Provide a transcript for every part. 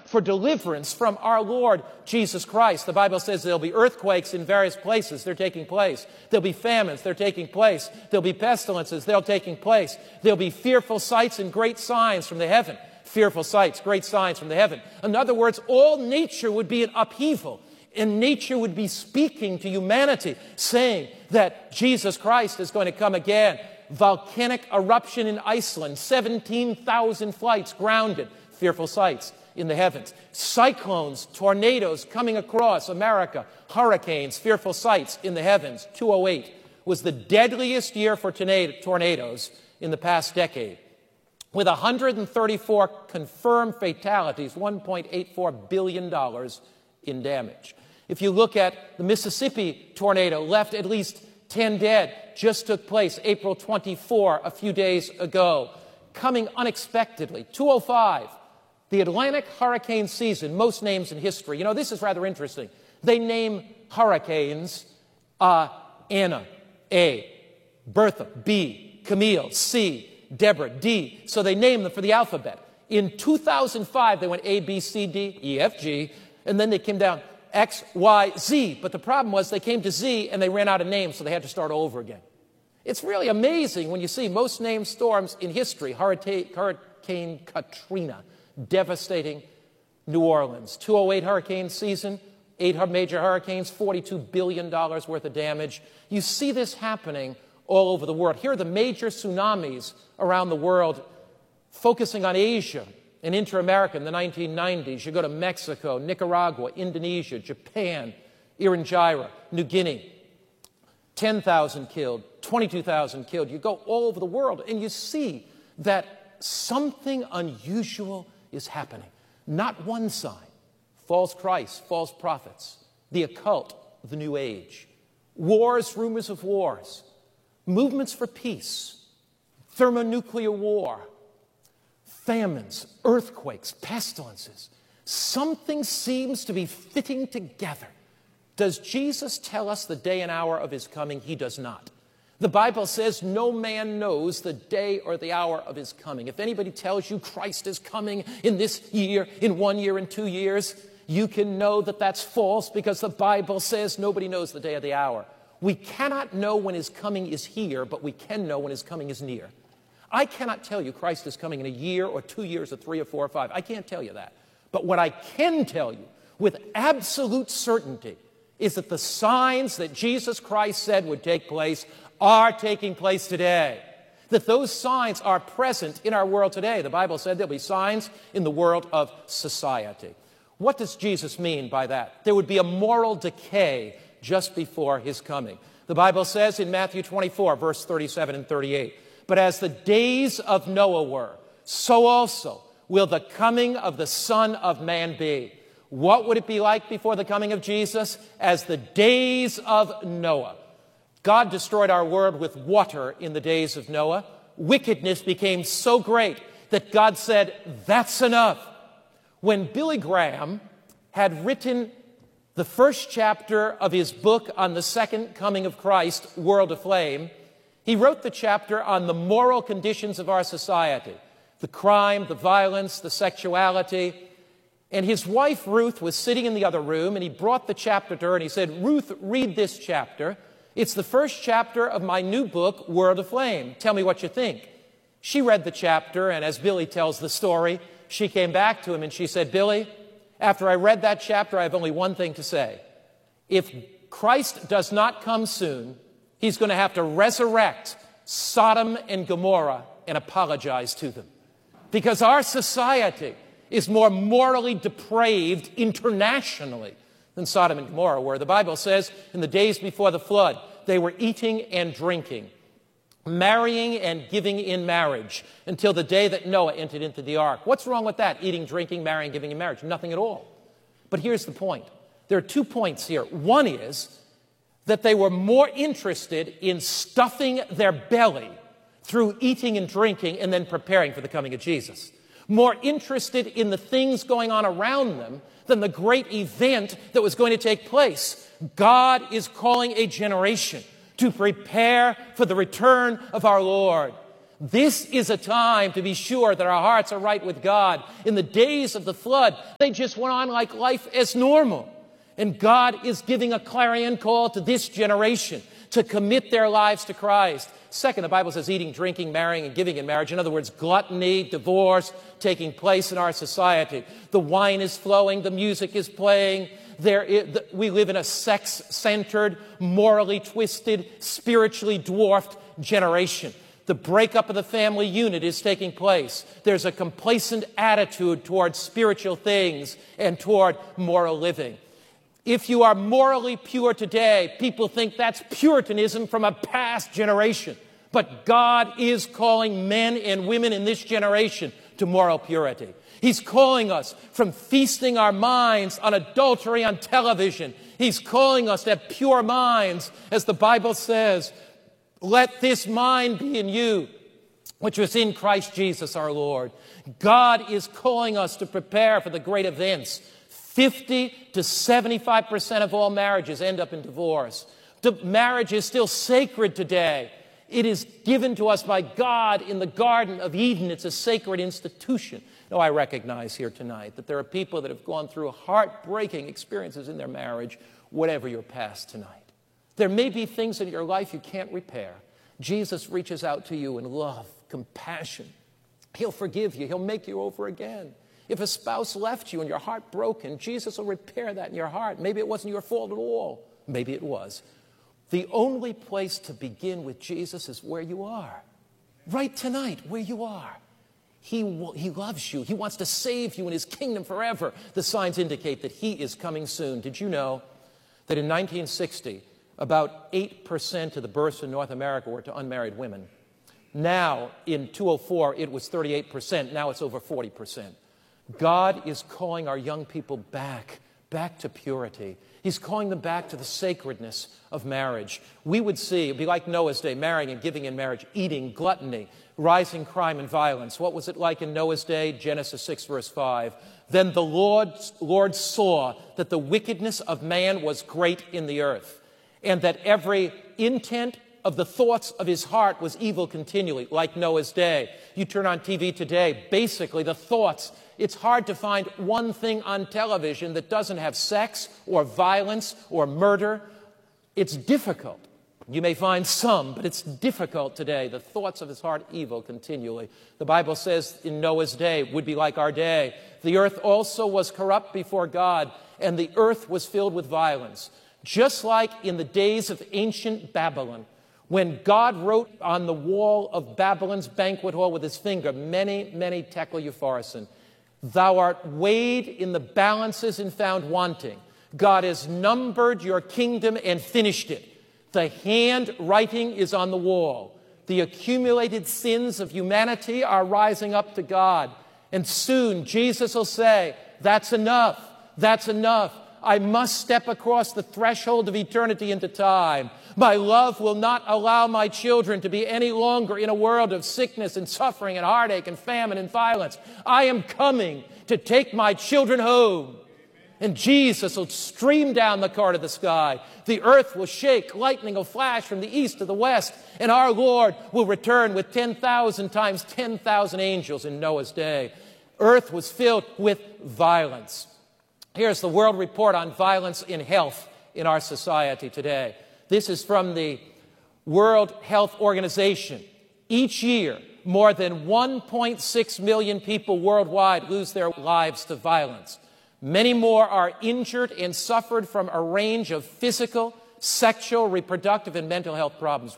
for deliverance from our Lord Jesus Christ. The Bible says there'll be earthquakes in various places. They're taking place. There'll be famines. They're taking place. There'll be pestilences. They're taking place. There'll be fearful sights and great signs from the heaven. Fearful sights, great signs from the heaven. In other words, all nature would be in upheaval. And nature would be speaking to humanity, saying that Jesus Christ is going to come again. Volcanic eruption in Iceland, 17,000 flights grounded. Fearful sights in the heavens. Cyclones, tornadoes coming across America. Hurricanes, fearful sights in the heavens. 2008 was the deadliest year for tornadoes in the past decade. With 134 confirmed fatalities, $1.84 billion in damage. If you look at the Mississippi tornado, left at least 10 dead, just took place April 24, a few days ago, coming unexpectedly. 205, the Atlantic hurricane season, most names in history. You know, this is rather interesting. They name hurricanes Anna, A, Bertha, B, Camille, C, Deborah, D. So they name them for the alphabet. In 2005, they went A, B, C, D, E, F, G, and then they came down X, Y, Z. But the problem was they came to Z and they ran out of names, so they had to start over again. It's really amazing when you see most named storms in history. Hurricane Katrina, devastating New Orleans. 2008 hurricane season, 8 major hurricanes, $42 billion worth of damage. You see this happening all over the world. Here are the major tsunamis around the world, focusing on Asia and inter-America in the 1990s. You go to Mexico, Nicaragua, Indonesia, Japan, Iran Jaya, New Guinea. 10,000 killed, 22,000 killed. You go all over the world and you see that something unusual is happening. Not one sign. False Christ, false prophets, the occult, the New Age. Wars, rumors of wars. Movements for peace. Thermonuclear war. Famines, earthquakes, pestilences. Something seems to be fitting together. Does Jesus tell us the day and hour of his coming? He does not. The Bible says no man knows the day or the hour of his coming. If anybody tells you Christ is coming in this year, in 1 year, in 2 years, you can know that that's false because the Bible says nobody knows the day or the hour. We cannot know when his coming is here, but we can know when his coming is near. I cannot tell you Christ is coming in a year or 2 years or 3 or 4 or 5. I can't tell you that. But what I can tell you with absolute certainty is that the signs that Jesus Christ said would take place are taking place today. That those signs are present in our world today. The Bible said there'll be signs in the world of society. What does Jesus mean by that? There would be a moral decay just before his coming. The Bible says in Matthew 24, verse 37 and 38, "But as the days of Noah were, so also will the coming of the Son of Man be." What would it be like before the coming of Jesus? As the days of Noah. God destroyed our world with water in the days of Noah. Wickedness became so great that God said, "That's enough." When Billy Graham had written the first chapter of his book on the second coming of Christ, World Aflame, he wrote the chapter on the moral conditions of our society, the crime, the violence, the sexuality. And his wife, Ruth, was sitting in the other room, and he brought the chapter to her, and he said, "Ruth, read this chapter. It's the first chapter of my new book, World Aflame. Tell me what you think." She read the chapter, and as Billy tells the story, she came back to him and she said, "Billy, after I read that chapter, I have only one thing to say. If Christ does not come soon, he's going to have to resurrect Sodom and Gomorrah and apologize to them. Because our society is more morally depraved internationally than Sodom and Gomorrah were. The Bible says in the days before the flood, they were eating and drinking, marrying and giving in marriage until the day that Noah entered into the ark. What's wrong with that? Eating, drinking, marrying, giving in marriage. Nothing at all. But here's the point. There are 2 points here. One is that they were more interested in stuffing their belly through eating and drinking and then preparing for the coming of Jesus. More interested in the things going on around them than the great event that was going to take place. God is calling a generation to prepare for the return of our Lord. This is a time to be sure that our hearts are right with God. In the days of the flood, they just went on like life as normal. And God is giving a clarion call to this generation to commit their lives to Christ. Second, the Bible says eating, drinking, marrying, and giving in marriage. In other words, gluttony, divorce taking place in our society. The wine is flowing, the music is playing. We live in a sex-centered, morally twisted, spiritually dwarfed generation. The breakup of the family unit is taking place. There's a complacent attitude toward spiritual things and toward moral living. If you are morally pure today, people think that's Puritanism from a past generation. But God is calling men and women in this generation to moral purity. He's calling us from feasting our minds on adultery on television. He's calling us to have pure minds, as the Bible says, let this mind be in you, which was in Christ Jesus our Lord. God is calling us to prepare for the great events. 50 to 75% of all marriages end up in divorce. Marriage is still sacred today. It is given to us by God in the Garden of Eden. It's a sacred institution. Now, I recognize here tonight that there are people that have gone through heartbreaking experiences in their marriage, whatever your past tonight. There may be things in your life you can't repair. Jesus reaches out to you in love, compassion. He'll forgive you. He'll make you over again. If a spouse left you and your heart broken, Jesus will repair that in your heart. Maybe it wasn't your fault at all. Maybe it was. The only place to begin with Jesus is where you are. Right tonight, where you are. He loves you. He wants to save you in His kingdom forever. The signs indicate that He is coming soon. Did you know that in 1960, about 8% of the births in North America were to unmarried women? Now, in 2004, it was 38%. Now it's over 40%. God is calling our young people back to purity. He's calling them back to the sacredness of marriage. We would see, it'd be like Noah's day, marrying and giving in marriage, eating, gluttony, rising crime and violence. What was it like in Noah's day? Genesis 6, verse 5. Then the Lord saw that the wickedness of man was great in the earth, and that every intent of the thoughts of his heart was evil continually, like Noah's day. You turn on TV today, basically the thoughts. It's hard to find one thing on television that doesn't have sex or violence or murder. It's difficult. You may find some, but it's difficult today. The thoughts of his heart evil continually. The Bible says in Noah's day would be like our day. The earth also was corrupt before God, and the earth was filled with violence. Just like in the days of ancient Babylon, when God wrote on the wall of Babylon's banquet hall with his finger, mene, mene, tekel, upharsin, thou art weighed in the balances and found wanting. God has numbered your kingdom and finished it. The handwriting is on the wall. The accumulated sins of humanity are rising up to God. And soon Jesus will say, that's enough. That's enough. I must step across the threshold of eternity into time. My love will not allow my children to be any longer in a world of sickness and suffering and heartache and famine and violence. I am coming to take my children home. And Jesus will stream down the cart of the sky. The earth will shake, lightning will flash from the east to the west, and our Lord will return with 10,000 times 10,000 angels in Noah's day. Earth was filled with violence. Here's the World Report on Violence in Health in our society today. This is from the World Health Organization. Each year, more than 1.6 million people worldwide lose their lives to violence. Many more are injured and suffered from a range of physical, sexual, reproductive, and mental health problems.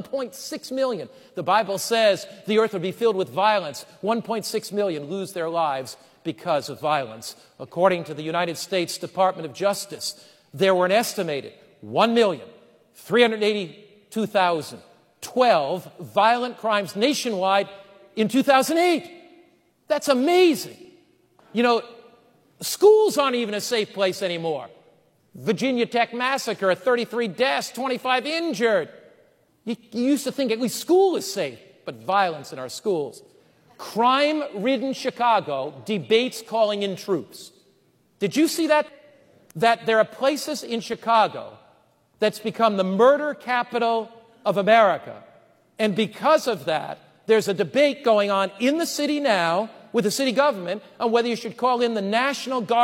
1.6 million. The Bible says the earth will be filled with violence. 1.6 million lose their lives because of violence. According to the United States Department of Justice, there were an estimated 1,382,012 violent crimes nationwide in 2008. That's amazing. You know, schools aren't even a safe place anymore. Virginia Tech massacre, 33 deaths, 25 injured. You used to think at least school is safe, but violence in our schools. Crime-ridden Chicago debates calling in troops. Did you see that? That there are places in Chicago that's become the murder capital of America. And because of that, There's a debate going on in the city now with the city government on whether you should call in the National Guard